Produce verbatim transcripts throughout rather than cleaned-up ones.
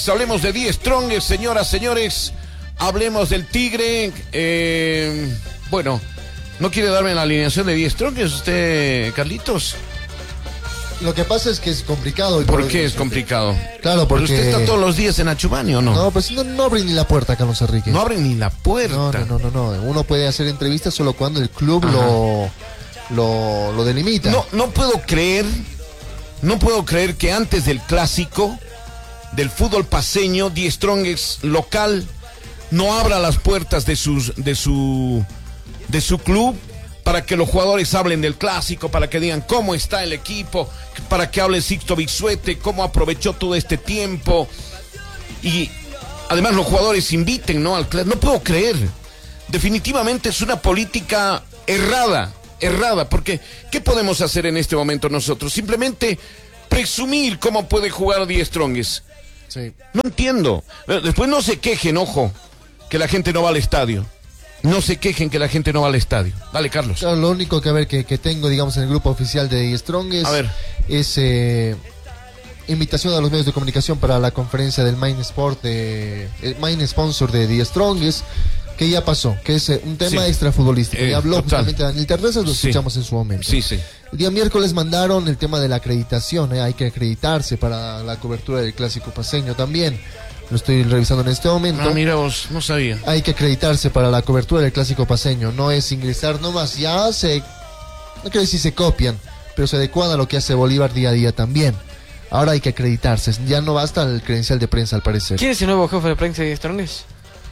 Hablemos de Die Strongest, señoras, señores. Hablemos del Tigre. Eh, bueno, ¿no quiere darme la alineación de Die Strongest usted, Carlitos? Lo que pasa es que es complicado. ¿Por qué es complicado? Claro, porque... ¿Pero usted está todos los días en Achumani o no? No, pues no, no abren ni la puerta, Carlos Enrique. No abren ni la puerta. No, no, no, no, no. Uno puede hacer entrevistas solo cuando el club lo, lo, lo delimita. No, no puedo creer, no puedo creer que antes del clásico del fútbol paceño, Die Strongest local no abra las puertas de sus de su de su club para que los jugadores hablen del clásico, para que digan cómo está el equipo, para que hable Sixto Bixuete, cómo aprovechó todo este tiempo y además los jugadores inviten, ¿no? al clásico. No puedo creer. Definitivamente es una política errada, errada, porque ¿qué podemos hacer en este momento nosotros? Simplemente presumir cómo puede jugar Die Strongest. Sí. No entiendo. Después no se quejen, ojo, que la gente no va al estadio. No se quejen que la gente no va al estadio. Dale, Carlos. Claro, lo único que a ver que, que tengo, digamos, en el grupo oficial de Die Strongest a ver. es eh, invitación a los medios de comunicación para la conferencia del Main Sport, de, el Main Sponsor de Die Strongest, que ya pasó, que es eh, un tema sí. extrafutbolístico. Eh, ya habló total. justamente Daniel Terrazas, lo Sí. escuchamos en su momento. Sí, sí. El día miércoles mandaron el tema de la acreditación, ¿eh? Hay que acreditarse para la cobertura del clásico paceño también. Lo estoy revisando en este momento. Ah, mira vos, no sabía. Hay que acreditarse para la cobertura del clásico paceño. No es ingresar nomás, ya se... No quiero decir se copian, pero se adecuan a lo que hace Bolívar día a día también. Ahora hay que acreditarse, ya no basta el credencial de prensa al parecer. ¿Quién es el nuevo jefe de prensa de Die Strongest?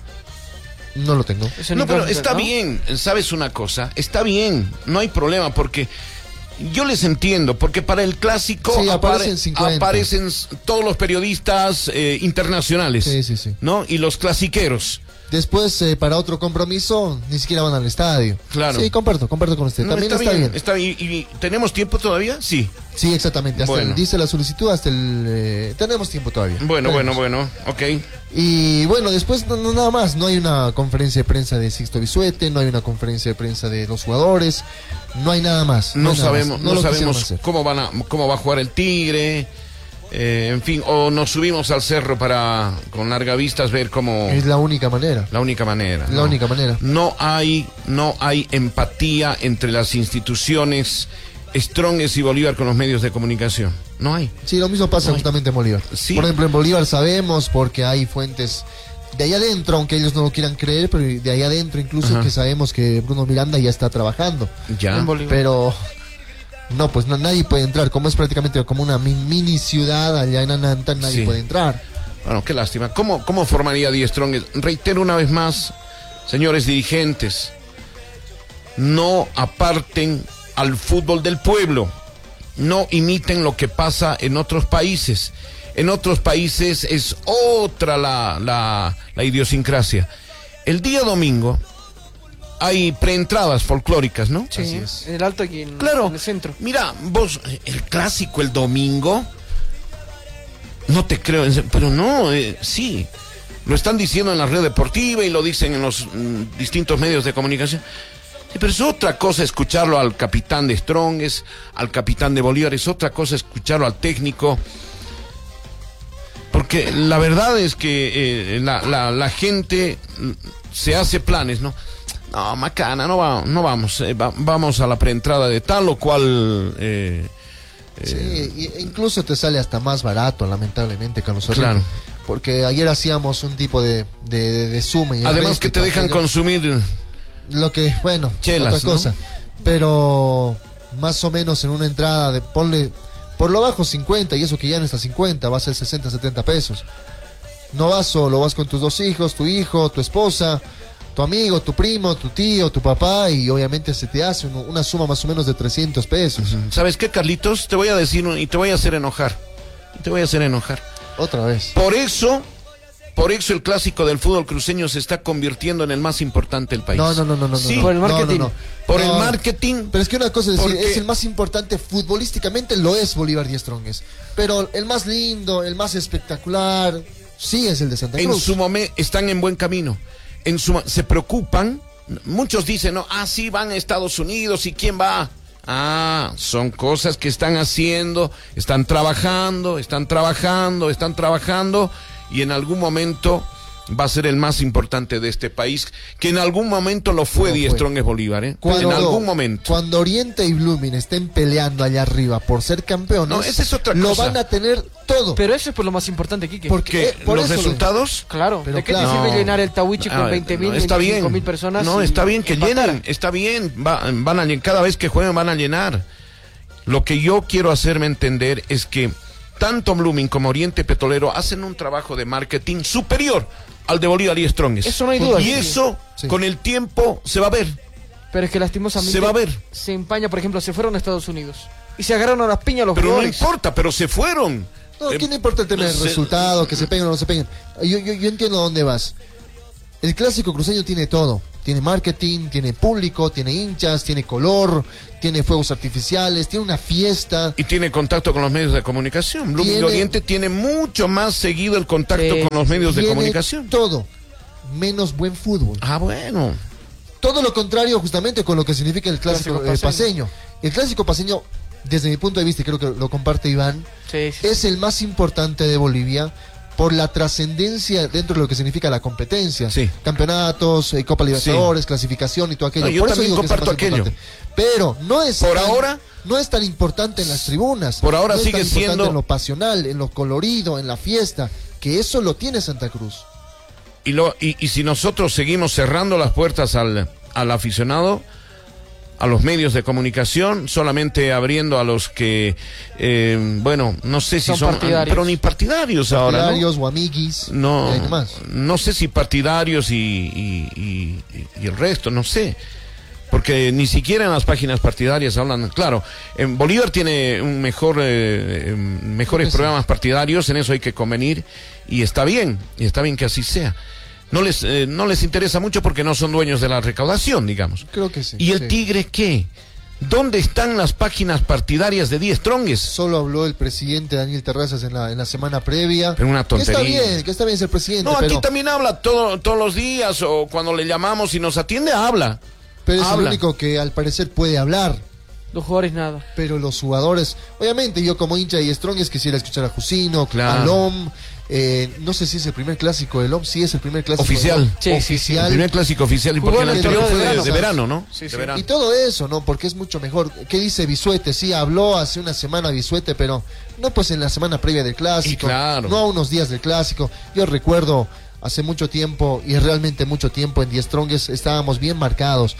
No lo tengo. No, pero está bien, ¿sabes una cosa? Está bien, no hay problema, porque yo les entiendo, porque para el clásico sí, aparecen, apare- cincuenta. aparecen todos los periodistas eh, internacionales, Sí, sí, sí. ¿no? Y los clasiqueros. Después, eh, para otro compromiso, ni siquiera van al estadio. Claro. Sí, comparto, comparto con usted. No, También está, bien. Está bien. ¿Y, y tenemos tiempo todavía? Sí. Sí, exactamente. Hasta Bueno. el, dice la solicitud, hasta el... eh, tenemos tiempo todavía. Bueno, Tenemos. bueno, bueno, ok. Y bueno, después no, no, nada más, no hay una conferencia de prensa de Sixto Bixuete, no hay una conferencia de prensa de los jugadores, no hay nada más. No, hay nada sabemos, más. no, lo quisieron sabemos hacer. cómo van a, cómo va a jugar el Tigre, eh, en fin, o nos subimos al cerro para con larga vistas ver cómo. Es la única manera. La única manera. La ¿no? única manera. No hay, no hay empatía entre las instituciones Strongest y Bolívar con los medios de comunicación. No hay. Sí, lo mismo pasa No hay. justamente en Bolívar. Sí. Por ejemplo, en Bolívar sabemos porque hay fuentes de allá adentro, aunque ellos no lo quieran creer, pero de allá adentro incluso Ajá. que sabemos que Bruno Miranda ya está trabajando. Ya. En Bolívar. Pero no, pues no, nadie puede entrar, como es prácticamente como una mi- mini ciudad allá en Ananta, nadie Sí. puede entrar. Bueno, qué lástima. ¿Cómo, cómo formaría Die Strongest? Reitero una vez más, señores dirigentes, no aparten al fútbol del pueblo. No imiten lo que pasa en otros países. En otros países es otra la, la, la idiosincrasia. El día domingo hay preentradas folclóricas, ¿no? Sí, Así es. en el alto aquí en, Claro. en el centro. Mira, vos, el clásico el domingo, no te creo, en serio, pero no, eh, sí, lo están diciendo en la red deportiva y lo dicen en los mm, distintos medios de comunicación. Sí, pero es otra cosa escucharlo al capitán de Strongest, al capitán de Bolívar, es otra cosa escucharlo al técnico. Porque la verdad es que eh, la, la, la gente mm, se hace planes, ¿no? No, macana, no, va, no vamos, eh, va- vamos a la preentrada de tal o cual... Eh, Sí, y- e incluso te sale hasta más barato, lamentablemente, Carlos Enrique. Claro. Porque ayer hacíamos un tipo de, de, de, de suma. Y el además resto que y te dejan pastelero. consumir... Lo que, bueno, Chelas, otra cosa. ¿no? Pero más o menos en una entrada de, ponle, por lo bajo cincuenta, y eso que ya no está cincuenta, va a ser sesenta, setenta pesos. No vas solo, vas con tus dos hijos, tu hijo, tu esposa, tu amigo, tu primo, tu tío, tu papá, y obviamente se te hace un- una suma más o menos de trescientos pesos. ¿Sabes qué, Carlitos? Te voy a decir un- y te voy a hacer enojar. Te voy a hacer enojar. Otra vez. Por eso, por eso el clásico del fútbol cruceño se está convirtiendo en el más importante del país. No, no, no, no, no. Sí, no, por el no, marketing. no, no. por No, el marketing. Pero es que una cosa es decir, Porque- es el más importante futbolísticamente, lo es Bolívar Die Strongest. Pero el más lindo, el más espectacular, sí es el de Santa En Cruz. su momento están en buen camino. En su, se preocupan. Muchos dicen, no, ah, sí, van a Estados Unidos y quién va. Ah, son cosas que están haciendo, están trabajando, están trabajando, están trabajando y en algún momento va a ser el más importante de este país, que en algún momento lo fue No Die fue. Strongest Bolívar, ¿eh? Cuando, En algún momento. Cuando Oriente y Blooming estén peleando allá arriba por ser campeones, No, esa es otra lo cosa. van a tener todo. Pero eso es por lo más importante, Quique. Porque ¿Qué? eh, por ¿Los eso lo- resultados? Claro, Pero ¿de qué claro. te sirve No. llenar el Tawichi Ah, con veinte mil, no, está bien. veinticinco mil personas? No, y está bien que empatar? llenen, está bien, va- van a llen- cada vez que jueguen van a llenar. Lo que yo quiero hacerme entender es que tanto Blooming como Oriente Petrolero hacen un trabajo de marketing superior al de Bolívar y Strongest. Eso no hay duda. Y sí. eso, Sí. con el tiempo, se va a ver. Pero es que lastimosamente Se va a ver. se empaña, por ejemplo, se fueron a Estados Unidos y se agarraron a las piñas los Pero no jugadores. importa, pero se fueron. No, Eh, ¿qué no importa el tema del se- resultado, que se peguen o no se peguen? Yo, yo, yo entiendo a dónde vas. El clásico cruceño tiene todo. Tiene marketing, tiene público, tiene hinchas, tiene color, tiene fuegos artificiales, tiene una fiesta. Y tiene contacto con los medios de comunicación. Blooming Tiene- Oriente tiene mucho más seguido el contacto Sí, con los medios de Tiene comunicación. todo, menos buen fútbol. Ah, bueno. Todo lo contrario justamente con lo que significa el clásico, Clásico eh, paceño. paceño. El clásico paceño, desde mi punto de vista, y creo que lo comparte Iván, Sí, sí. es el más importante de Bolivia por la trascendencia dentro de lo que significa la competencia. Sí. Campeonatos, eh, Copa Libertadores, clasificación y todo aquello. No, yo por eso también digo que es el comparto más aquello. importante. Pero no es Por tan- ahora- no es tan importante en las tribunas. Por ahora no es sigue tan importante siendo- en lo pasional, en lo colorido, en la fiesta, que eso lo tiene Santa Cruz. Y, lo, y, y si nosotros seguimos cerrando las puertas al, al aficionado, a los medios de comunicación, solamente abriendo a los que, eh, bueno, no sé si Son son, partidarios. pero ni partidarios ahora, ¿no? Partidarios o amiguis. No, y hay demás. no sé si partidarios y, y, y- y el resto, no sé. Porque ni siquiera en las páginas partidarias hablan, claro, en Bolívar tiene un mejor, eh, eh, mejores Creo que sí. programas partidarios, en eso hay que convenir, y está bien, y está bien que así sea. No les, eh, no les interesa mucho porque no son dueños de la recaudación, digamos. Creo que sí. ¿Y el sí. Tigre qué? ¿Dónde están las páginas partidarias de Die Strongest? Solo habló el presidente Daniel Terrazas en la, en la semana previa. Pero una Que está tontería. bien, que está bien ser presidente, No, aquí pero, también habla todo, todos los días, o cuando le llamamos y nos atiende, habla. pero es el habla. único que al parecer puede hablar. Los jugadores nada. Pero los jugadores, obviamente yo como hincha y Strongest quisiera escuchar a Jusino, Claro. a Lom, eh, no sé si es el primer clásico de Lom, sí es el primer clásico Oficial. de Lom, Sí, sí, sí. El oficial. primer clásico oficial, y Jugó porque el en el anterior torneo fue de de, de verano, verano, ¿no? Sí, De sí. verano. Y todo eso, ¿no? Porque es mucho mejor. ¿Qué dice Bisuete? Sí, habló hace una semana Bisuete, pero no pues en la semana previa del clásico, Y claro. no a unos días del clásico. Yo recuerdo hace mucho tiempo, y realmente mucho tiempo, en Die Strongest estábamos bien marcados.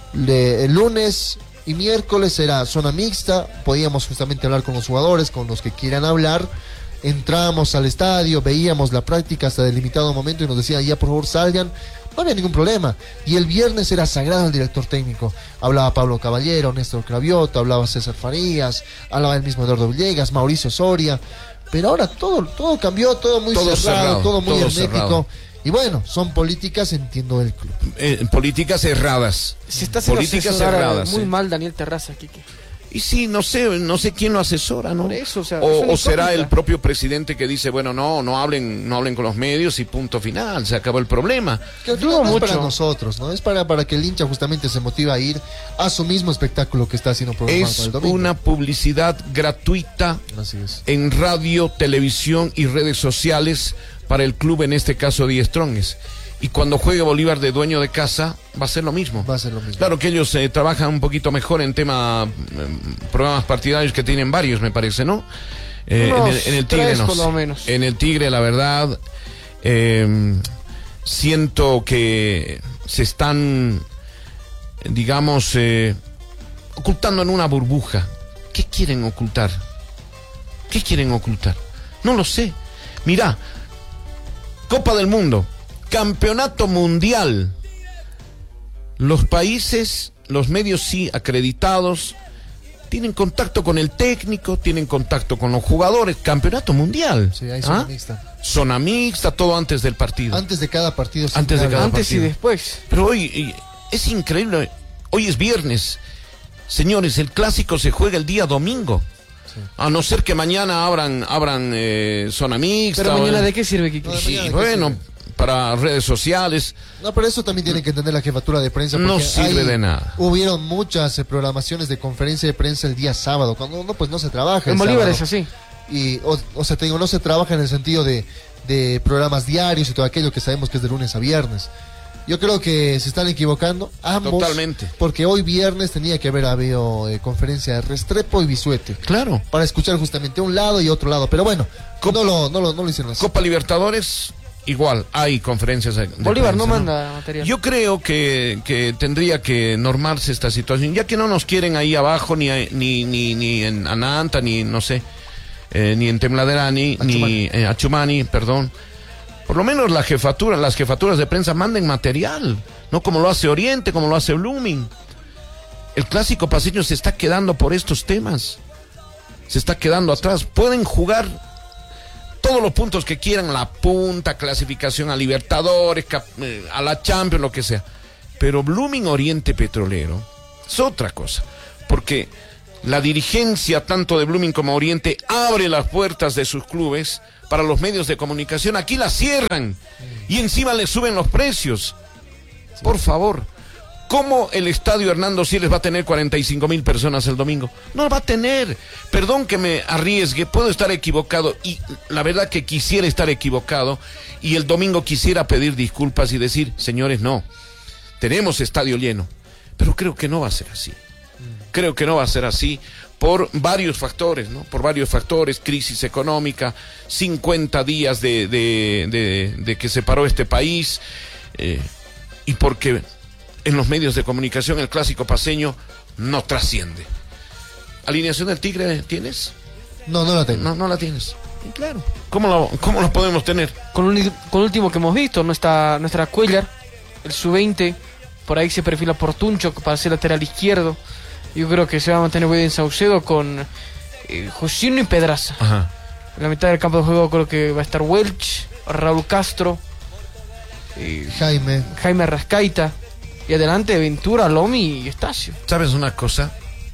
Le- el lunes y miércoles era zona mixta, podíamos justamente hablar con los jugadores, con los que quieran hablar. Entramos al estadio, veíamos la práctica hasta delimitado momento y nos decían, ya por favor salgan. No había ningún problema. Y el viernes era sagrado el director técnico. Hablaba Pablo Caballero, Néstor Cravioto, hablaba César Farías, hablaba el mismo Eduardo Villegas, Mauricio Soria. Pero ahora todo, todo cambió, todo muy Todo cerrado, cerrado, todo muy todo hermético. cerrado. Y bueno, son políticas, entiendo, del club. Eh, políticas erradas. Se está haciendo Políticas asesorar cerradas, muy eh. mal Daniel Terraza, Quique. Y sí, no sé, no sé quién lo asesora, ¿no? Por eso, o sea, o, es una o será incógnita. el propio presidente que dice, bueno, no, no hablen, no hablen con los medios y punto final, se acabó el problema. Que al Dudo final no es para mucho. nosotros, ¿no? Es para, para que el hincha justamente se motive a ir a su mismo espectáculo que está haciendo programado para Es el domingo. una publicidad gratuita Así es. en radio, televisión y redes sociales para el club, en este caso Die Strongest. Y cuando juegue Bolívar de dueño de casa, va a ser lo mismo. Va a ser lo mismo. Claro que ellos eh, trabajan un poquito mejor en tema eh, programas partidarios, que tienen varios, me parece, ¿no? Eh, en, Unos el, en el Tigre tres, no. por lo menos. En el Tigre, la verdad, eh, siento que se están, digamos, eh, ocultando en una burbuja. ¿Qué quieren ocultar? ¿Qué quieren ocultar? No lo sé. Mirá, Copa del Mundo, Campeonato Mundial. Los países, los medios sí acreditados, tienen contacto con el técnico, tienen contacto con los jugadores. Campeonato Mundial. Sí, hay zona ¿Ah? mixta. Zona mixta, todo antes del partido. Antes de cada partido. se Antes de habla. cada Antes y partido. después. Pero hoy y- es increíble. Hoy es viernes. Señores, el clásico se juega el día domingo. Sí. A no ser que mañana abran, abran eh, zona mixta. Pero o- mañana, ¿de qué sirve, Quique? No, de Sí, mañana, ¿de qué bueno, sirve? para redes sociales. No, pero eso también tiene que entender la jefatura de prensa. No porque sirve hay- de nada. Hubieron muchas eh, programaciones de conferencia de prensa el día sábado, cuando no, pues no se trabaja. En el Bolívar sábado. es así. Y, o, o sea, te digo, no se trabaja en el sentido de, de programas diarios y todo aquello que sabemos que es de lunes a viernes. Yo creo que se están equivocando ambos. Totalmente. Porque hoy viernes tenía que haber habido eh, conferencia de Restrepo y Bisuete. Claro. Para escuchar justamente un lado y otro lado. Pero bueno, Cop- no, lo, no, lo, no lo hicieron así. Copa Libertadores, igual, hay conferencias de, de Bolívar prensa, no manda material. Yo creo que, que tendría que normarse esta situación, ya que no nos quieren ahí abajo, ni, ni, ni, ni en Ananta, ni no sé, eh, ni en Temladerani, Achumani. ni en eh, Achumani, perdón. Por lo menos la jefatura, las jefaturas de prensa manden material, no como lo hace Oriente, como lo hace Blooming. El clásico paceño se está quedando por estos temas, se está quedando atrás. Pueden jugar todos los puntos que quieran, la punta, clasificación a Libertadores, cap- eh, a la Champions, lo que sea. Pero Blooming Oriente Petrolero es otra cosa, porque la dirigencia tanto de Blooming como Oriente abre las puertas de sus clubes para los medios de comunicación. Aquí las cierran y encima les suben los precios. Por favor, ¿cómo el estadio Hernando Siles va a tener cuarenta y cinco mil personas el domingo? No lo va a tener. Perdón que me arriesgue, puedo estar equivocado y la verdad que quisiera estar equivocado y el domingo quisiera pedir disculpas y decir, señores, no, tenemos estadio lleno, pero creo que no va a ser así. Creo que no va a ser así por varios factores, ¿no? Por varios factores, crisis económica, cincuenta días de, de, de, de que se paró este país, eh, y porque en los medios de comunicación el clásico paceño no trasciende. ¿Alineación del Tigre tienes? No, no la tengo. No, no la tienes. Y claro. ¿Cómo lo, cómo lo podemos tener? Con, lo, con lo último que hemos visto, nuestra, nuestra Cuellar, el sub veinte, por ahí se perfila por Tuncho para ser lateral izquierdo. Yo creo que se va a mantener William Saucedo con eh, Josino y Pedraza. Ajá. En la mitad del campo de juego creo que va a estar Welch, Raúl Castro, eh, Jaime. Jaime Rascaita. Y adelante Ventura, Lomi y Estacio. ¿Sabes una cosa?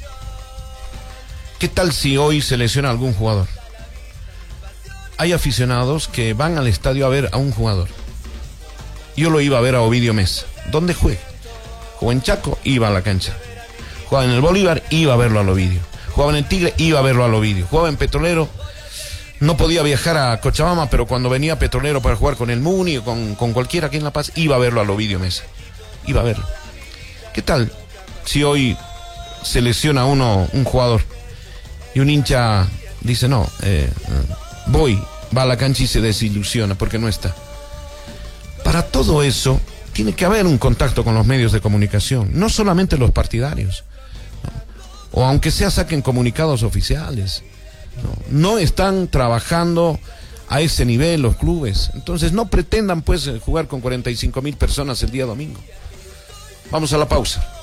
¿Qué tal si hoy se lesiona algún jugador? Hay aficionados que van al estadio a ver a un jugador. Yo lo iba a ver a Ovidio Mesa. ¿Dónde juega? Jugó en Chaco, iba a la cancha. Jugaba en el Bolívar, iba a verlo al Ovidio. Jugaba en el Tigre, iba a verlo al Ovidio. Jugaba en Petrolero, no podía viajar a Cochabamba, pero cuando venía Petrolero para jugar con el Muni o con, con cualquiera aquí en La Paz, iba a verlo al Ovidio Mesa. Iba a verlo. ¿Qué tal si hoy se lesiona uno, un jugador, y un hincha dice, no, eh, voy, va a la cancha y se desilusiona porque no está? Para todo eso tiene que haber un contacto con los medios de comunicación, no solamente los partidarios, ¿no? O aunque sea saquen comunicados oficiales, ¿no? No están trabajando a ese nivel los clubes, entonces no pretendan pues jugar con cuarenta y cinco mil personas el día domingo. Vamos a la pausa.